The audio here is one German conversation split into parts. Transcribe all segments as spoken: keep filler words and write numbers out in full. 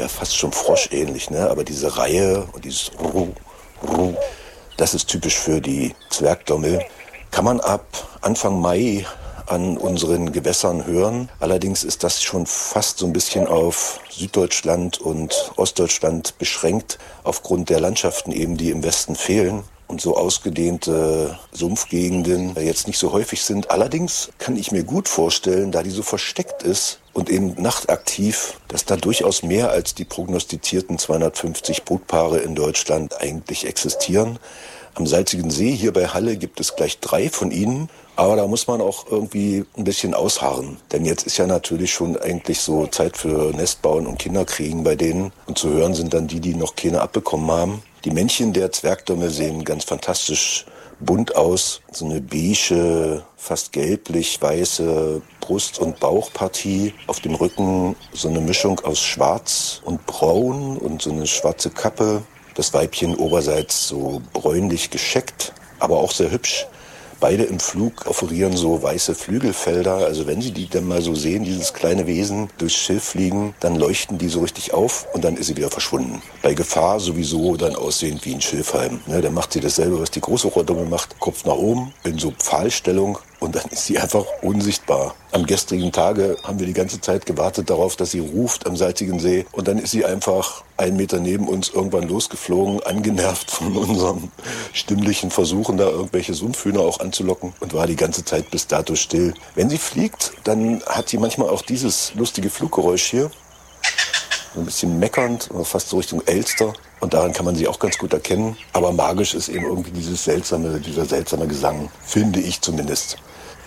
ja fast schon froschähnlich, ne? Aber diese Reihe und dieses Ru, Ru, das ist typisch für die Zwergdommel. Kann man ab Anfang Mai an unseren Gewässern hören. Allerdings ist das schon fast so ein bisschen auf Süddeutschland und Ostdeutschland beschränkt, aufgrund der Landschaften eben, die im Westen fehlen und so ausgedehnte Sumpfgegenden jetzt nicht so häufig sind. Allerdings kann ich mir gut vorstellen, da die so versteckt ist und eben nachtaktiv, dass da durchaus mehr als die prognostizierten zweihundertfünfzig Brutpaare in Deutschland eigentlich existieren. Am Salzigen See hier bei Halle gibt es gleich drei von ihnen. Aber da muss man auch irgendwie ein bisschen ausharren. Denn jetzt ist ja natürlich schon eigentlich so Zeit für Nestbauen und Kinderkriegen bei denen. Und zu hören sind dann die, die noch keine abbekommen haben. Die Männchen der Zwergdommel sehen ganz fantastisch bunt aus. So eine beige, fast gelblich-weiße Brust- und Bauchpartie. Auf dem Rücken so eine Mischung aus Schwarz und Braun und so eine schwarze Kappe. Das Weibchen oberseits so bräunlich gescheckt, aber auch sehr hübsch. Beide im Flug offerieren so weiße Flügelfelder. Also wenn Sie die dann mal so sehen, dieses kleine Wesen durchs Schilf fliegen, dann leuchten die so richtig auf und dann ist sie wieder verschwunden. Bei Gefahr sowieso dann aussehend wie ein Schilfhalm. Ne, dann macht sie dasselbe, was die große Rohrdommel macht. Kopf nach oben, in so Pfahlstellung und dann ist sie einfach unsichtbar. Am gestrigen Tage haben wir die ganze Zeit gewartet darauf, dass sie ruft am Salzigen See. Und dann ist sie einfach einen Meter neben uns irgendwann losgeflogen, angenervt von unseren stimmlichen Versuchen, da irgendwelche Sumpfhühner auch anzulocken und war die ganze Zeit bis dato still. Wenn sie fliegt, dann hat sie manchmal auch dieses lustige Fluggeräusch hier. So ein bisschen meckernd, fast so Richtung Elster. Und daran kann man sie auch ganz gut erkennen. Aber magisch ist eben irgendwie dieses seltsame, dieser seltsame Gesang, finde ich zumindest.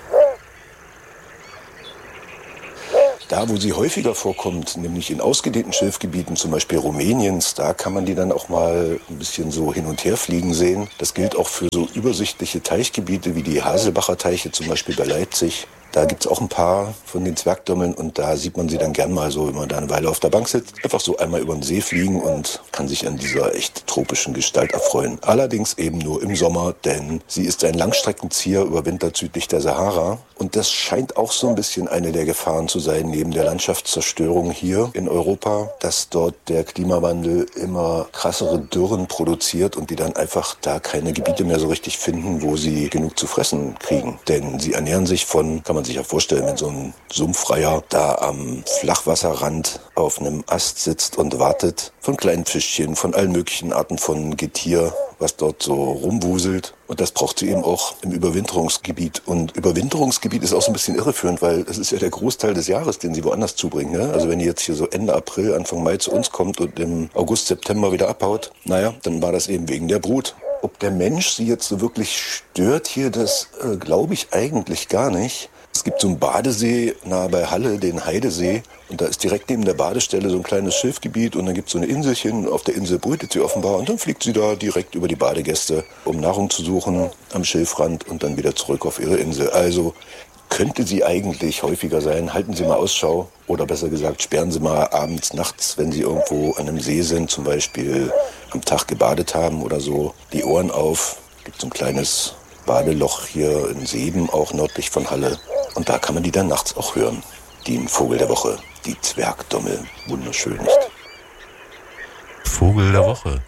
Da, wo sie häufiger vorkommt, nämlich in ausgedehnten Schilfgebieten, zum Beispiel Rumäniens, da kann man die dann auch mal ein bisschen so hin und her fliegen sehen. Das gilt auch für so übersichtliche Teichgebiete wie die Haselbacher Teiche, zum Beispiel bei Leipzig. Da gibt's auch ein paar von den Zwergdommeln und da sieht man sie dann gern mal so, wenn man da eine Weile auf der Bank sitzt, einfach so einmal über den See fliegen und kann sich an dieser echt tropischen Gestalt erfreuen. Allerdings eben nur im Sommer, denn sie ist ein Langstreckenzieher, überwintert südlich der Sahara. Und das scheint auch so ein bisschen eine der Gefahren zu sein, neben der Landschaftszerstörung hier in Europa, dass dort der Klimawandel immer krassere Dürren produziert und die dann einfach da keine Gebiete mehr so richtig finden, wo sie genug zu fressen kriegen. Denn sie ernähren sich von, kann man sich ja vorstellen, wenn so ein Sumpfreiher da am Flachwasserrand auf einem Ast sitzt und wartet, von kleinen Fischchen, von allen möglichen Arten von Getier, was dort so rumwuselt. Und das braucht sie eben auch im Überwinterungsgebiet. Und Überwinterungsgebiet ist auch so ein bisschen irreführend, weil das ist ja der Großteil des Jahres, den sie woanders zubringen. Ne? Also wenn die jetzt hier so Ende April, Anfang Mai zu uns kommt und im August, September wieder abhaut, naja, dann war das eben wegen der Brut. Ob der Mensch sie jetzt so wirklich stört hier, das äh, glaube ich eigentlich gar nicht. Es gibt so einen Badesee nahe bei Halle, den Heidesee. Und da ist direkt neben der Badestelle so ein kleines Schilfgebiet. Und dann gibt es so eine Inselchen. Auf der Insel brütet sie offenbar. Und dann fliegt sie da direkt über die Badegäste, um Nahrung zu suchen am Schilfrand und dann wieder zurück auf ihre Insel. Also könnte sie eigentlich häufiger sein. Halten Sie mal Ausschau. Oder besser gesagt, sperren Sie mal abends, nachts, wenn Sie irgendwo an einem See sind, zum Beispiel am Tag gebadet haben oder so, die Ohren auf. Es gibt so ein kleines Badeloch hier in Seeben, auch nördlich von Halle. Und da kann man die dann nachts auch hören. Den Vogel der Woche, die Zwergdommel. Wunderschön, nicht? Vogel der Woche.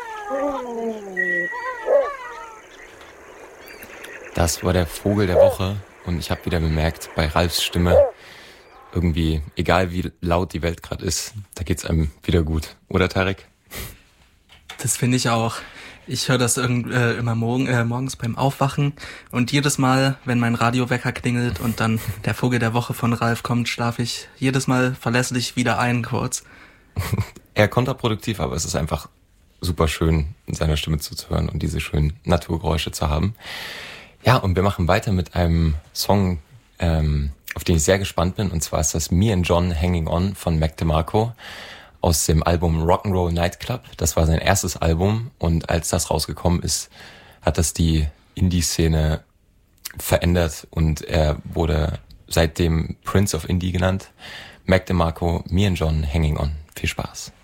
Das war der Vogel der Woche. Und ich habe wieder bemerkt, bei Ralfs Stimme, irgendwie, egal wie laut die Welt gerade ist, da geht's einem wieder gut. Oder, Tarek? Das finde ich auch. Ich höre das irgend, äh, immer morgen, äh, morgens beim Aufwachen und jedes Mal, wenn mein Radiowecker klingelt und dann der Vogel der Woche von Ralf kommt, schlafe ich jedes Mal verlässlich wieder ein kurz. Eher kontraproduktiv, aber es ist einfach super schön, in seiner Stimme zuzuhören und diese schönen Naturgeräusche zu haben. Ja, und wir machen weiter mit einem Song, ähm, auf den ich sehr gespannt bin, und zwar ist das Me and John Hanging On von Mac DeMarco aus dem Album Rock'n'Roll Nightclub. Das war sein erstes Album und als das rausgekommen ist, hat das die Indie-Szene verändert und er wurde seitdem Prince of Indie genannt. Mac DeMarco, Me and John Hanging On. Viel Spaß.